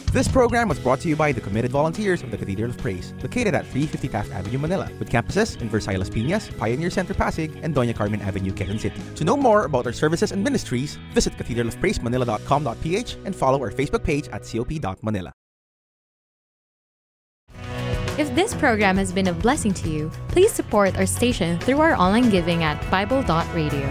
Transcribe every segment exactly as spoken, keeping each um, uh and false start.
This program was brought to you by the committed volunteers of the Cathedral of Praise, located at three fifty Taft Avenue, Manila, with campuses in Versailles Las Piñas, Pioneer Center Pasig, and Doña Carmen Avenue, Quezon City. To know more about our services and ministries, visit cathedral of praise manila dot com dot p h and follow our Facebook page at c o p dot manila. If this program has been a blessing to you, please support our station through our online giving at bible dot radio.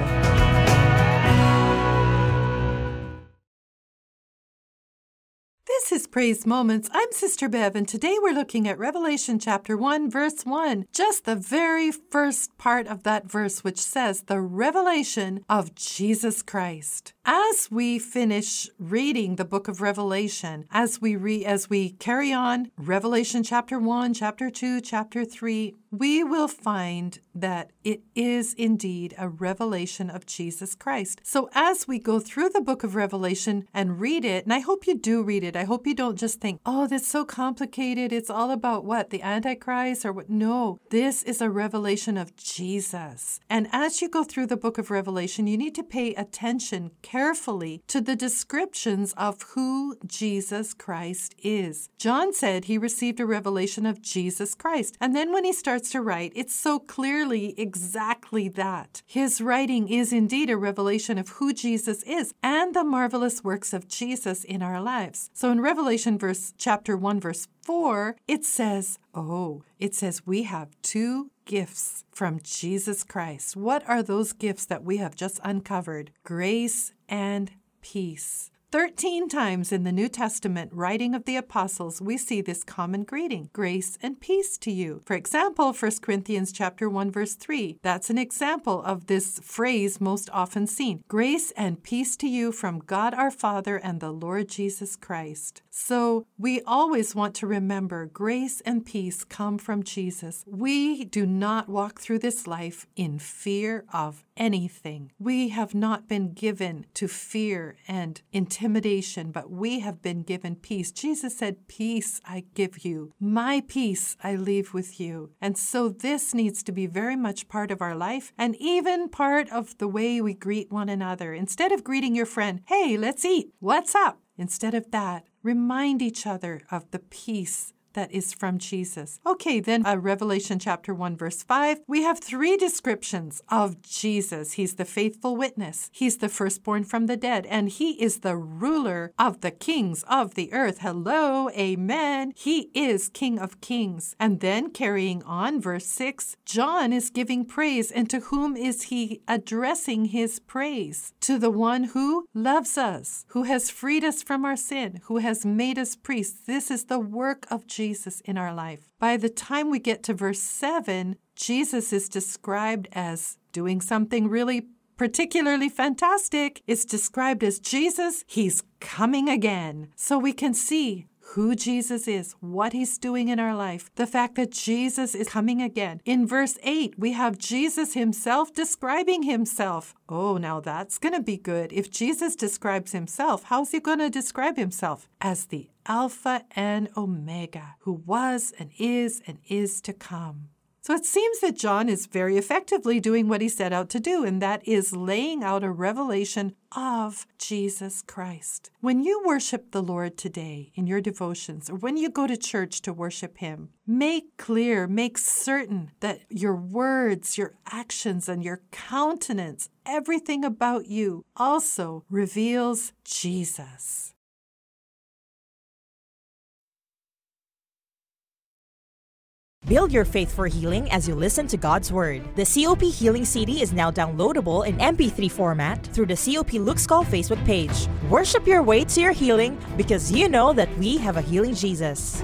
This is Praise Moments. I'm Sister Bev, and today we're looking at Revelation chapter one, verse one. Just the very first part of that verse, which says, the revelation of Jesus Christ. As we finish reading the book of Revelation, as we re- as we carry on, Revelation chapter one, chapter two, chapter three, we will find that it is indeed a revelation of Jesus Christ. So as we go through the book of Revelation and read it, and I hope you do read it, I hope you don't just think, oh, that's so complicated. It's all about what? The Antichrist or what? No, this is a revelation of Jesus. And as you go through the book of Revelation, you need to pay attention carefully to the descriptions of who Jesus Christ is. John said he received a revelation of Jesus Christ. And then when he starts to write, it's so clearly exactly that. His writing is indeed a revelation of who Jesus is and the marvelous works of Jesus in our lives. So in Revelation verse chapter one, verse four, it says, oh, it says we have two gifts from Jesus Christ. What are those gifts that we have just uncovered? Grace and peace. Thirteen times in the New Testament writing of the apostles, we see this common greeting, grace and peace to you. For example, First Corinthians chapter one, verse three. That's an example of this phrase most often seen. Grace and peace to you from God our Father and the Lord Jesus Christ. So we always want to remember grace and peace come from Jesus. We do not walk through this life in fear of anything. We have not been given to fear and intimidation, but we have been given peace. Jesus said, peace I give you. My peace I leave with you. And so this needs to be very much part of our life and even part of the way we greet one another. Instead of greeting your friend, hey, let's eat. What's up? Instead of that, remind each other of the peace that is from Jesus. Okay, then uh, Revelation chapter one, verse five, we have three descriptions of Jesus. He's the faithful witness. He's the firstborn from the dead, and he is the ruler of the kings of the earth. Hello, amen. He is King of kings. And then carrying on, verse six, John is giving praise, and to whom is he addressing his praise? To the one who loves us, who has freed us from our sin, who has made us priests. This is the work of Jesus. Jesus in our life. By the time we get to verse seven, Jesus is described as doing something really particularly fantastic. It's described as Jesus, he's coming again. So we can see who Jesus is, what he's doing in our life, the fact that Jesus is coming again. In verse eight, we have Jesus himself describing himself. Oh, now that's going to be good. If Jesus describes himself, how's he going to describe himself? As the Alpha and Omega, who was and is and is to come. So it seems that John is very effectively doing what he set out to do, and that is laying out a revelation of Jesus Christ. When you worship the Lord today in your devotions, or when you go to church to worship him, make clear, make certain that your words, your actions, and your countenance, everything about you also reveals Jesus. Build your faith for healing as you listen to God's Word. The C O P Healing C D is now downloadable in M P three format through the C O P Luke's Call Facebook page. Worship your way to your healing because you know that we have a healing Jesus.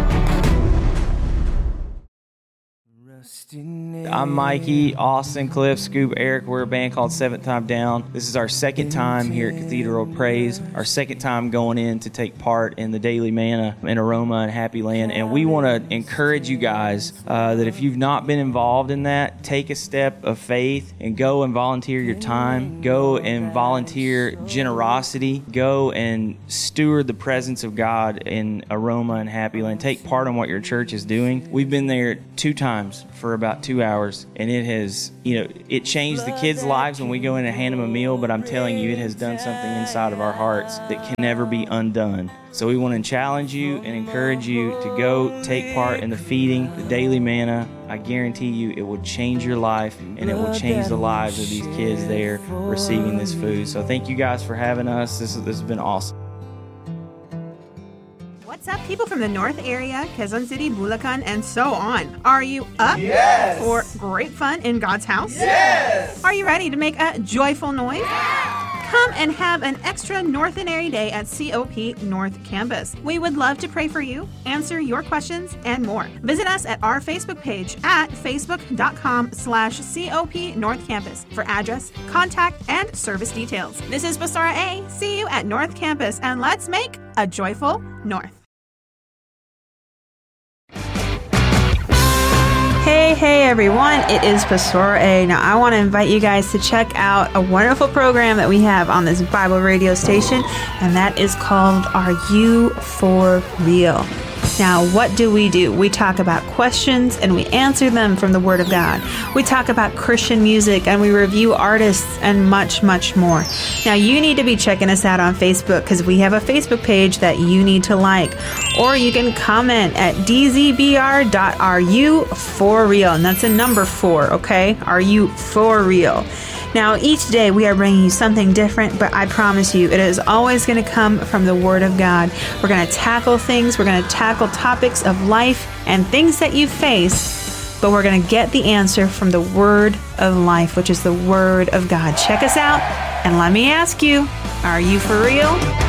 I'm Mikey, Austin, Cliff, Scoop, Eric. We're a band called Seventh Time Down. This is our second time here at Cathedral of Praise, our second time going in to take part in the Daily Manna in Aroma and Happy Land. And we want to encourage you guys uh, that if you've not been involved in that, take a step of faith and go and volunteer your time. Go and volunteer generosity. Go and steward the presence of God in Aroma and Happy Land. Take part in what your church is doing. We've been there two times. for about two hours, and it has, you know, it changed the kids' lives when we go in and hand them a meal, but I'm telling you, it has done something inside of our hearts that can never be undone. So we want to challenge you and encourage you to go take part in the feeding, the daily manna. I guarantee you it will change your life, and it will change the lives of these kids there receiving this food. So thank you guys for having us. This, this has been awesome. What's up, people from the North area, Quezon City, Bulacan, and so on? Are you up Yes! for great fun in God's house? Yes! Are you ready to make a joyful noise? Come and have an extra Northenary Day at C O P North Campus. We would love to pray for you, answer your questions, and more. Visit us at our Facebook page at facebook.com slash COP North Campus for address, contact, and service details. This is Pastora A. See you at North Campus, and let's make a joyful North. Hey, hey everyone, it is Pastora A. Now I want to invite you guys to check out a wonderful program that we have on this Bible radio station, and that is called Are You For Real? Now, what do we do? We talk about questions and we answer them from the Word of God. We talk about Christian music and we review artists and much, much more. Now, you need to be checking us out on Facebook because we have a Facebook page that you need to like. Or you can comment at d z b r dot are you for real. And that's a number four, okay? Are you for real? Now, each day we are bringing you something different, but I promise you it is always going to come from the Word of God. We're going to tackle things. We're going to tackle topics of life and things that you face, but we're going to get the answer from the Word of life, which is the Word of God. Check us out, and let me ask you, are you for real?